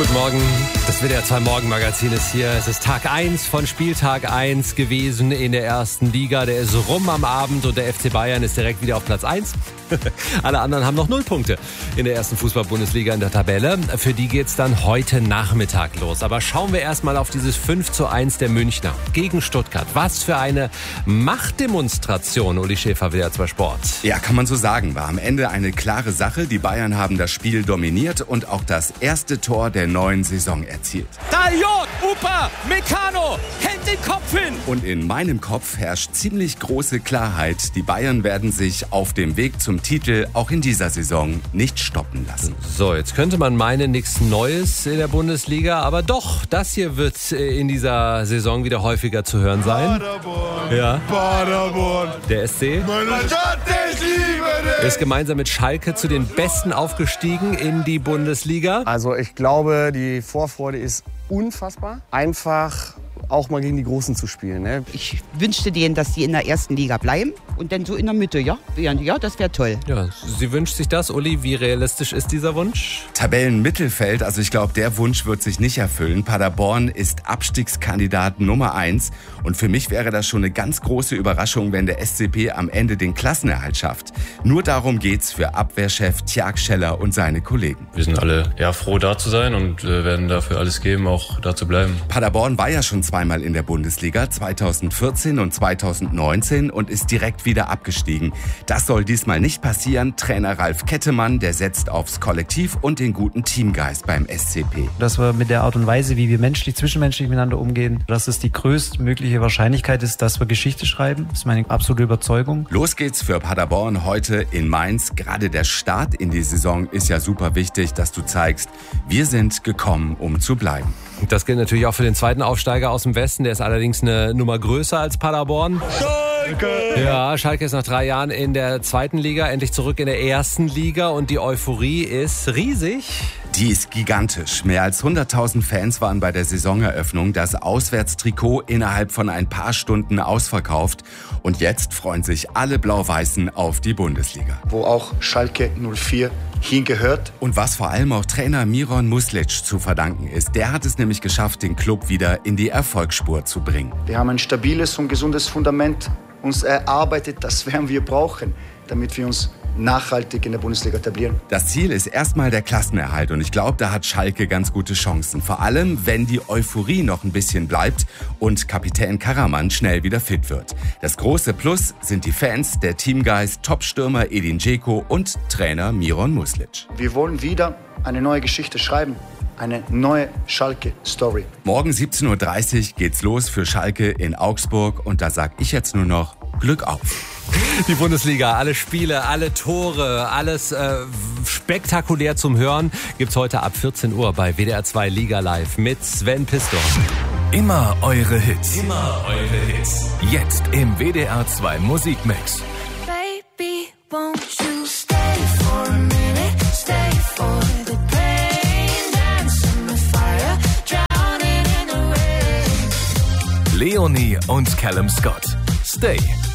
Guten Morgen, das WDR 2 Morgenmagazin ist hier. Es ist Tag 1 von Spieltag 1 gewesen in der ersten Liga. Der ist rum am Abend und der FC Bayern ist direkt wieder auf Platz 1. Alle anderen haben noch 0 Punkte in der ersten Fußball-Bundesliga in der Tabelle. Für die geht's dann heute Nachmittag los. Aber schauen wir erstmal auf dieses 5:1 der Münchner gegen Stuttgart. Was für eine Machtdemonstration, Uli Schäfer, WDR 2 Sport. Ja, kann man so sagen. War am Ende eine klare Sache. Die Bayern haben das Spiel dominiert und auch das erste Tor der neuen Saison erzielt. Daliot, Upa, Meccano, hält den Kopf hin. Und in meinem Kopf herrscht ziemlich große Klarheit. Die Bayern werden sich auf dem Weg zum Titel auch in dieser Saison nicht stoppen lassen. So, jetzt könnte man meinen, nichts Neues in der Bundesliga, aber doch, das hier wird in dieser Saison wieder häufiger zu hören sein. Paderborn, Ja. Paderborn, Der SC meine Stadt, ich liebe dich. ist gemeinsam mit Schalke zu den Besten aufgestiegen in die Bundesliga. Also ich glaube, die Vorfreude ist unfassbar. Einfach auch mal gegen die Großen zu spielen. Ne? Ich wünschte denen, dass die in der ersten Liga bleiben und dann so in der Mitte, ja, das wäre toll. Ja, sie wünscht sich das. Uli, wie realistisch ist dieser Wunsch? Tabellenmittelfeld, also ich glaube, der Wunsch wird sich nicht erfüllen. Paderborn ist Abstiegskandidat Nummer 1 und für mich wäre das schon eine ganz große Überraschung, wenn der SCP am Ende den Klassenerhalt schafft. Nur darum geht's für Abwehrchef Tjag Scheller und seine Kollegen. Wir sind alle froh, da zu sein und werden dafür alles geben, auch da zu bleiben. Paderborn war ja schon zweimal in der Bundesliga, 2014 und 2019 und ist direkt wieder abgestiegen. Das soll diesmal nicht passieren. Trainer Ralf Kettemann, der setzt aufs Kollektiv und den guten Teamgeist beim SCP. Dass wir mit der Art und Weise, wie wir zwischenmenschlich miteinander umgehen, dass es die größtmögliche Wahrscheinlichkeit ist, dass wir Geschichte schreiben. Das ist meine absolute Überzeugung. Los geht's für Paderborn heute in Mainz. Gerade der Start in die Saison ist ja super wichtig, dass du zeigst, wir sind gekommen, um zu bleiben. Das gilt natürlich auch für den zweiten Aufsteiger aus dem Westen. Der ist allerdings eine Nummer größer als Paderborn. Schalke. Ja, Schalke ist nach 3 Jahren in der zweiten Liga, endlich zurück in der ersten Liga und die Euphorie ist riesig. Die ist gigantisch. Mehr als 100.000 Fans waren bei der Saisoneröffnung. Das Auswärtstrikot innerhalb von ein paar Stunden ausverkauft. Und jetzt freuen sich alle Blau-Weißen auf die Bundesliga. Wo auch Schalke 04 hingehört. Und was vor allem auch Trainer Miron Muslic zu verdanken ist. Der hat es nämlich geschafft, den Club wieder in die Erfolgsspur zu bringen. Wir haben ein stabiles und gesundes Fundament uns erarbeitet. Das werden wir brauchen, damit wir uns nachhaltig in der Bundesliga etablieren. Das Ziel ist erstmal der Klassenerhalt und ich glaube, da hat Schalke ganz gute Chancen. Vor allem, wenn die Euphorie noch ein bisschen bleibt und Kapitän Karaman schnell wieder fit wird. Das große Plus sind die Fans, der Teamgeist, Topstürmer Edin Dzeko und Trainer Miron Muslic. Wir wollen wieder eine neue Geschichte schreiben. Eine neue Schalke-Story. Morgen 17:30 Uhr geht's los für Schalke in Augsburg und da sag ich jetzt nur noch Glück auf. Die Bundesliga, alle Spiele, alle Tore, alles spektakulär zum Hören gibt's heute ab 14 Uhr bei WDR 2 Liga Live mit Sven Pistor. Immer eure Hits. Immer eure Hits. Jetzt im WDR 2 Musikmix. Baby, won't you stay for a minute? Stay for the pain, dance in the fire, drowning in the rain. Leonie und Callum Scott. Stay.